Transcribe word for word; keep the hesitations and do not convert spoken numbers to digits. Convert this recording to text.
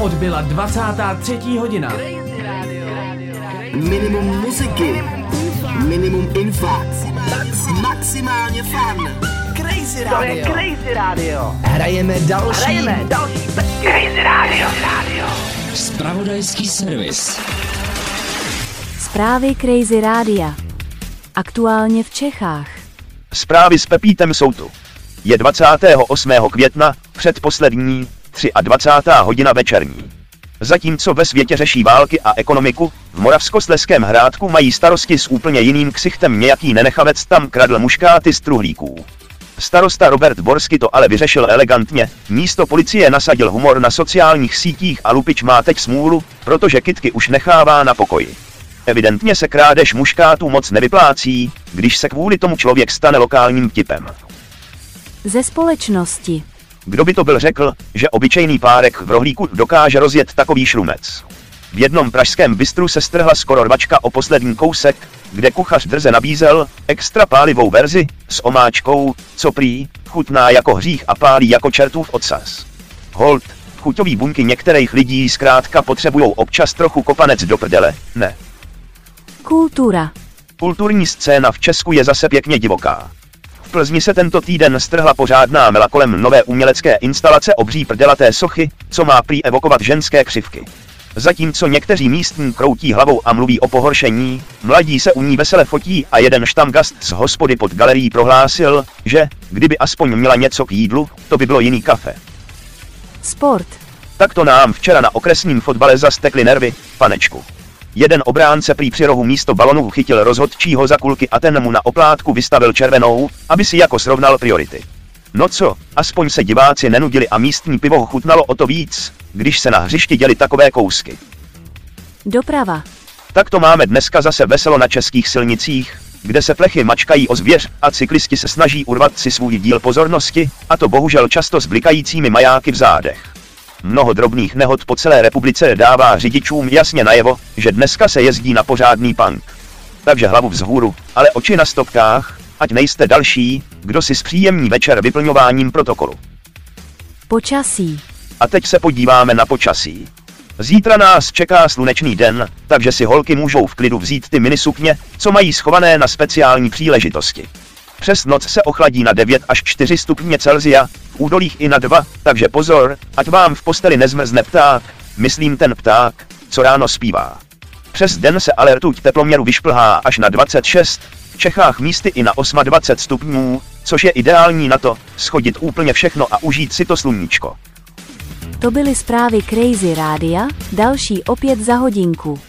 Odbyla dvacátá třetí hodina. Minimum muziky, minimum info, max, maximálně fun. Crazy Radio. To je Crazy Radio. Hrajeme další. Hrajeme další pecky. Crazy Radio. Radio. Zpravodajský servis. Zprávy Crazy Rádia. Aktuálně v Čechách. Zprávy s Pepítem jsou tu. Je dvacátého osmého května, předposlední, dvacátá třetí hodina večerní. Zatímco ve světě řeší války a ekonomiku, v Moravskoslezském Hrádku mají starosti s úplně jiným ksichtem. Nějaký nenechavec tam kradl muškáty z truhlíků. Starosta Robert Borsky to ale vyřešil elegantně, místo policie nasadil humor na sociálních sítích a lupič má teď smůlu, protože kytky už nechává na pokoji. Evidentně se krádež muškátů moc nevyplácí, když se kvůli tomu člověk stane lokálním tipem. Ze společnosti. Kdo by to byl řekl, že obyčejný párek v rohlíku dokáže rozjet takový šrumec. V jednom pražském bistru se strhla skoro rvačka o poslední kousek, kde kuchař drze nabízel extra pálivou verzi s omáčkou, co prý chutná jako hřích a pálí jako čertův ocas. Hold, chuťový buňky některých lidí zkrátka potřebujou občas trochu kopanec do prdele, ne? Kultura. Kulturní scéna v Česku je zase pěkně divoká. V Plzni se tento týden strhla pořádná mela kolem nové umělecké instalace obří prdelaté sochy, co má prý evokovat ženské křivky. Zatímco někteří místní kroutí hlavou a mluví o pohoršení, mladí se u ní vesele fotí a jeden štamgast z hospody pod galerií prohlásil, že, kdyby aspoň měla něco k jídlu, to by bylo jiný kafe. Sport. Tak to nám včera na okresním fotbale zastekly nervy, panečku. Jeden obránce prý při rohu místo balonu chytil rozhodčího za kulky a ten mu na oplátku vystavil červenou, aby si jako srovnal priority. No co, aspoň se diváci nenudili a místní pivo chutnalo o to víc, když se na hřišti děli takové kousky. Doprava. Tak to máme dneska zase veselo na českých silnicích, kde se plechy mačkají o zvěř a cyklisti se snaží urvat si svůj díl pozornosti, a to bohužel často s blikajícími majáky v zádech. Mnoho drobných nehod po celé republice dává řidičům jasně najevo, že dneska se jezdí na pořádný punk. Takže hlavu vzhůru, ale oči na stopkách, ať nejste další, kdo si zpříjemní večer vyplňováním protokolu. Počasí. A teď se podíváme na počasí. Zítra nás čeká slunečný den, takže si holky můžou v klidu vzít ty minisukně, co mají schované na speciální příležitosti. Přes noc se ochladí na devět až čtyři stupně Celsia, v údolích i na dva, takže pozor, ať vám v posteli nezmrzne pták, myslím ten pták, co ráno zpívá. Přes den se ale rtuť teploměru vyšplhá až na dvacet šest, v Čechách místy i na dvacet osm stupňů, což je ideální na to, schodit úplně všechno a užít si to sluníčko. To byly zprávy Crazy Rádia, další opět za hodinku.